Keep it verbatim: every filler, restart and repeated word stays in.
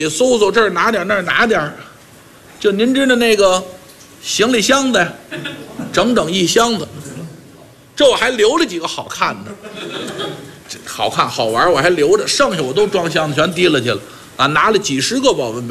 你搜搜这儿拿点那儿拿点，就您知道那个行李箱子，整整一箱子。这我还留了几个好看的，好看好玩我还留着，剩下我都装箱子全提了去了啊！拿了几十个保温杯。